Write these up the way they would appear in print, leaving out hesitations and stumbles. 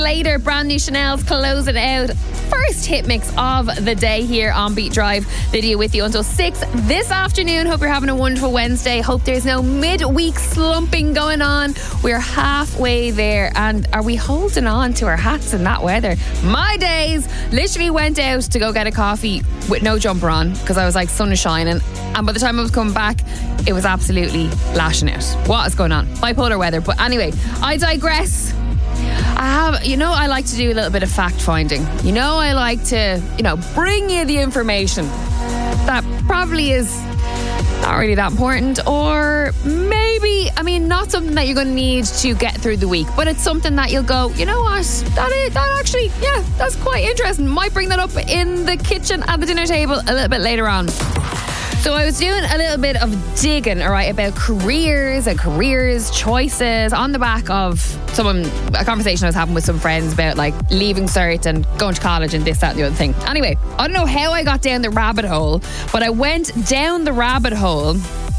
Later, brand new Chanel's closing out. First hit mix of the day here on Beat Drive. Lydia with you until 6 this afternoon. Hope you're having a wonderful Wednesday. Hope there's no midweek slumping going on. We're halfway there, and are we holding on to our hats in that weather? My days. Literally went out to go get a coffee with no jumper on because I was like, sun is shining, and by the time I was coming back, it was absolutely lashing out. What is going on? Bipolar weather. But anyway, I digress. I like to do a little bit of fact finding. I like to, bring you the information that probably is not really that important, or maybe, not something that you're going to need to get through the week, but it's something that you'll go, you know what, that actually, that's quite interesting. Might bring that up in the kitchen at the dinner table a little bit later on. So I was doing a little bit of digging, all right, about careers and careers choices on the back of a conversation I was having with some friends about like leaving cert and going to college and this, that and the other thing. Anyway, I don't know how I got down the rabbit hole, but I went down the rabbit hole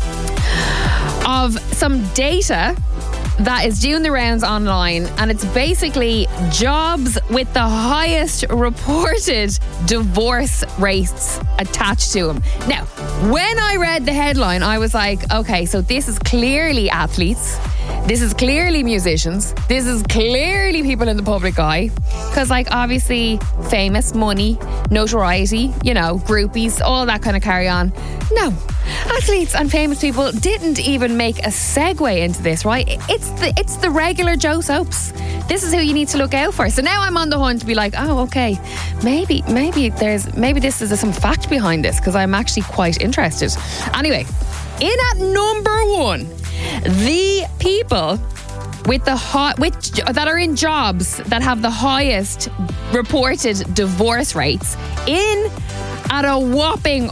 of some data that is doing the rounds online, and it's basically jobs with the highest reported divorce rates attached to them. Now, when I read the headline, I was like, okay, so this is clearly athletes. This is clearly musicians. This is clearly people in the public eye. Because, obviously, famous, money, notoriety, groupies, all that kind of carry on. No, athletes and famous people didn't even make a segue into this, right? It's the regular Joe Soaps. This is who you need to look out for. So now I'm on the hunt to be like, oh, okay, maybe this is some fact behind this, because I'm actually quite interested. Anyway, in at number one, the people that are in jobs that have the highest reported divorce rates at a whopping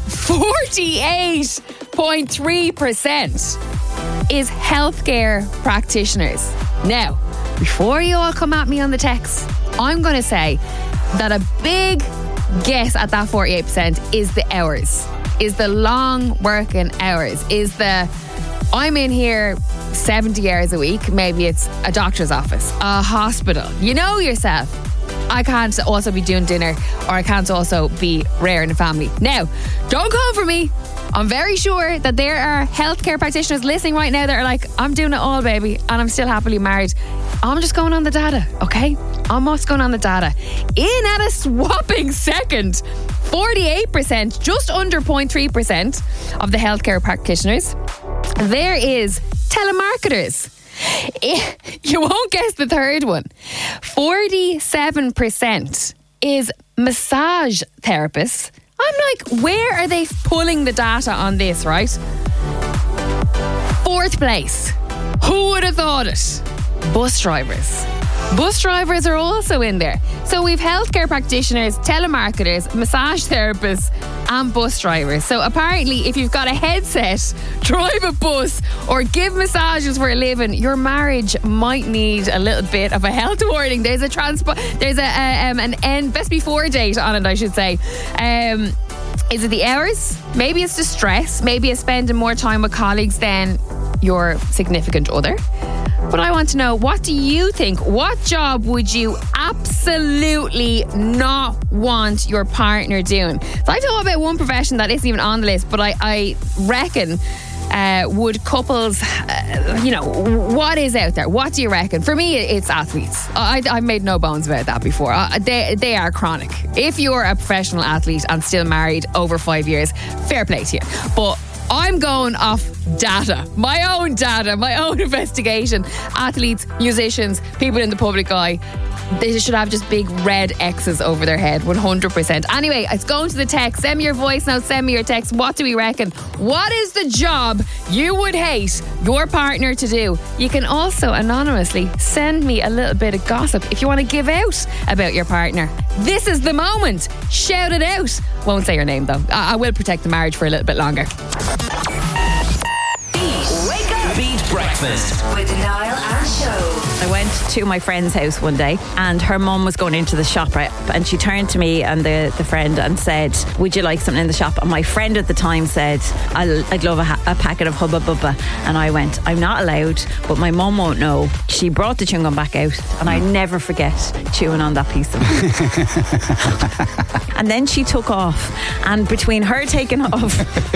48.3% is healthcare practitioners. Now, before you all come at me on the text, I'm going to say that a big guess at that 48% is the hours, is the long working hours, is the I'm in here 70 hours a week. Maybe it's a doctor's office, a hospital. You know yourself. I can't also be doing dinner, or I can't also be rearing a family. Now, don't come for me. I'm very sure that there are healthcare practitioners listening right now that are like, I'm doing it all, baby, and I'm still happily married. I'm just going on the data, okay? I'm just going on the data. In at a swapping second, 48%, just under 0.3% of the healthcare practitioners, there is telemarketers. You won't guess the third one. 47% is massage therapists. I'm like, where are they pulling the data on this, right? Fourth place. Who would have thought it? Bus drivers. Bus drivers are also in there. So we've healthcare practitioners, telemarketers, massage therapists, and bus drivers. So apparently, if you've got a headset, drive a bus, or give massages for a living, your marriage might need a little bit of a health warning. There's an end best before date on it, I should say. Is it the hours? Maybe it's the stress. Maybe it's spending more time with colleagues than your significant other. But I want to know, what do you think? What job would you absolutely not want your partner doing? So I thought about one profession that isn't even on the list, but I reckon would couples, what is out there? What do you reckon? For me, it's athletes. I've made no bones about that before. They are chronic. If you're a professional athlete and still married over 5 years, fair play to you. But I'm going off data, my own investigation. Athletes, musicians, people in the public eye, they should have just big red X's over their head, 100%. Anyway, it's going to the text. Send me your voice note, send me your text. What do we reckon? What is the job you would hate your partner to do? You can also anonymously send me a little bit of gossip if you want to give out about your partner. This is the moment. Shout it out. Won't say your name though. I will protect the marriage for a little bit longer. Wake up. Beat Breakfast. Breakfast with Niall and Show. I went to my friend's house one day and her mum was going into the shop, right? And she turned to me and the friend and said, would you like something in the shop? And my friend at the time said, I'd love a packet of Hubba Bubba. And I went, I'm not allowed, but my mum won't know. She brought the chewing gum back out and I never forget chewing on that piece of it. And then she took off, and between her taking off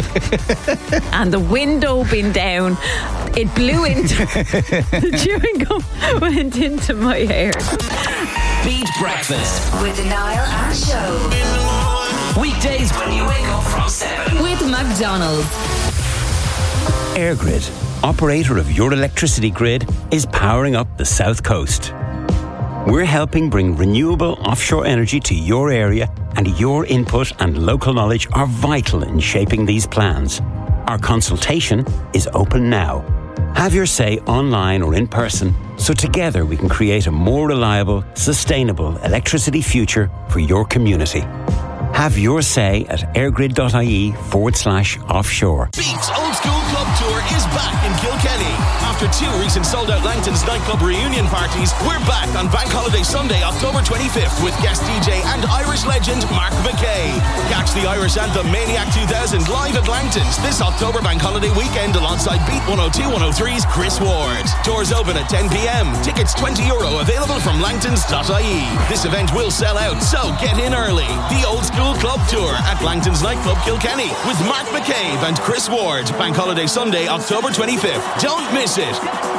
and the window being down, it blew into the chewing gum went into my hair. Beat Breakfast with Niall and Show. weekdays when you wake up from 7 with McDonald's. EirGrid, operator of your electricity grid, is powering up the South Coast. We're helping bring renewable offshore energy to your area, and your input and local knowledge are vital in shaping these plans. Our consultation is open now. Have your say online or in person, so together we can create a more reliable, sustainable electricity future for your community. Have your say at airgrid.ie/offshore. Beats Old School Club Tour is back in Kilkenny. After 2 recent sold-out Langton's nightclub reunion parties, we're back on Bank Holiday Sunday, October 25th with guest DJ and Irish legend Mark McKay. Catch the Irish anthem Maniac 2000 live at Langton's this October Bank Holiday weekend alongside Beat 102-103's Chris Ward. Tours open at 10 p.m. Tickets €20 available from langtons.ie. This event will sell out, so get in early. The Old School Club Tour at Langton's nightclub Kilkenny with Mark McCabe and Chris Ward. Bank Holiday Sunday, October 25th. Don't miss it.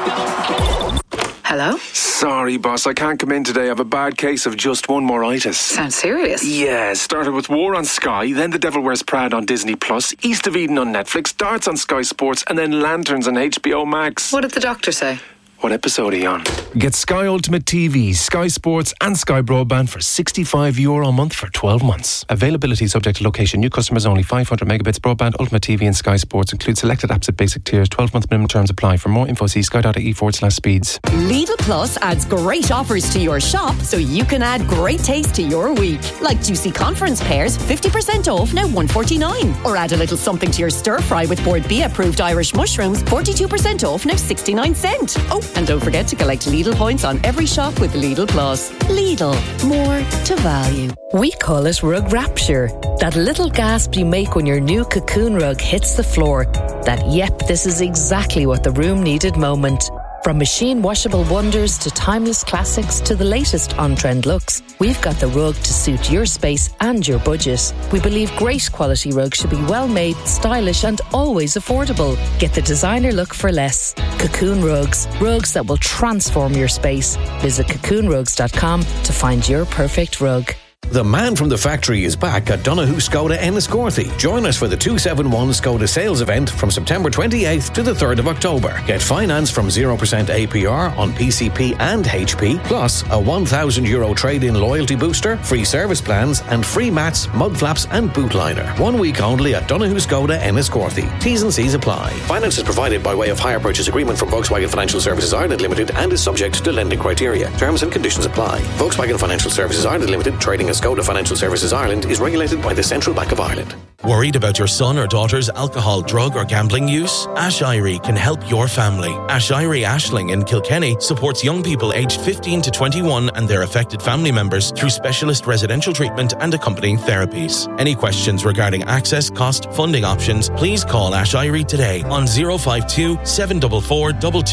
Hello? Sorry, boss, I can't come in today. I have a bad case of just one moritis. Sounds serious. Yeah, started with War on Sky, then The Devil Wears Prada on Disney+, East of Eden on Netflix, Darts on Sky Sports, and then Lanterns on HBO Max. What did the doctor say? What episode are you on? Get Sky Ultimate TV, Sky Sports and Sky Broadband for €65 a month for 12 months. Availability subject to location. New customers only. 500 megabits broadband, Ultimate TV and Sky Sports. Include selected apps at basic tiers. 12-month minimum terms apply. For more info, see sky.ie/speeds. Lidl Plus adds great offers to your shop so you can add great taste to your week. Like juicy conference pears, 50% off, now $1.49. Or add a little something to your stir fry with Board B approved Irish mushrooms, 42% off, now 69 cents. Oh, and don't forget to collect Lidl points on every shop with Lidl Plus. Lidl, more to value. We call it rug rapture. That little gasp you make when your new Cocoon rug hits the floor. That, yep, this is exactly what the room needed moment. From machine washable wonders to timeless classics to the latest on-trend looks, we've got the rug to suit your space and your budget. We believe great quality rugs should be well made, stylish and always affordable. Get the designer look for less. Cocoon Rugs. Rugs that will transform your space. Visit cocoonrugs.com to find your perfect rug. The man from the factory is back at Donoghue Skoda Enniscorthy. Join us for the 271 Skoda sales event from September 28th to the 3rd of October. Get finance from 0% APR on PCP and HP, plus a €1,000 trade-in loyalty booster, free service plans and free mats, mud flaps and boot liner. 1 week only at Donoghue Skoda Enniscorthy. T's and C's apply. Finance is provided by way of hire purchase agreement from Volkswagen Financial Services Ireland Limited and is subject to lending criteria. Terms and conditions apply. Volkswagen Financial Services Ireland Limited, trading as Skoda Financial Services Ireland, is regulated by the Central Bank of Ireland. Worried about your son or daughter's alcohol, drug or gambling use? Ash Irie can help your family. Ash Irie Ashling in Kilkenny supports young people aged 15 to 21 and their affected family members through specialist residential treatment and accompanying therapies. Any questions regarding access, cost, funding options, please call Ash Irie today on 052 744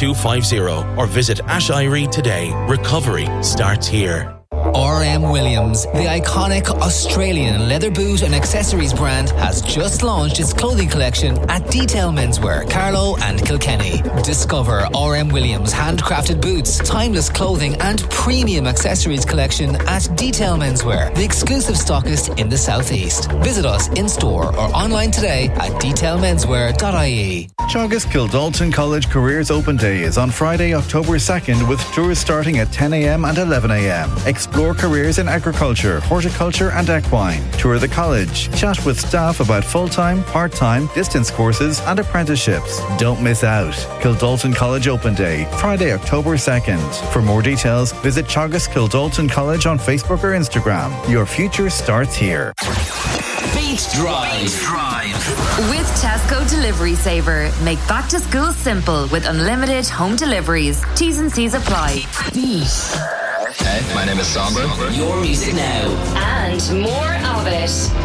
2250 or visit Ash Irie today. Recovery starts here. RM Williams, the iconic Australian leather boot and accessories brand, has just launched its clothing collection at Detail Menswear, Carlow and Kilkenny. Discover RM Williams' handcrafted boots, timeless clothing and premium accessories collection at Detail Menswear, the exclusive stockist in the southeast. Visit us in store or online today at detailmenswear.ie. Teagasc Kildalton College Careers Open Day is on Friday, October 2nd, with tours starting at 10 a.m. and 11 a.m. Explore careers in agriculture, horticulture and equine. Tour the college. Chat with staff about full-time, part-time, distance courses and apprenticeships. Don't miss out. Kildalton College Open Day, Friday, October 2nd. For more details, visit Teagasc Kildalton College on Facebook or Instagram. Your future starts here. Beat Drive. With Tesco Delivery Saver, make back to school simple with unlimited home deliveries. T's and C's apply. Beat. Hey, my name is Samba. Your music now. And more of it.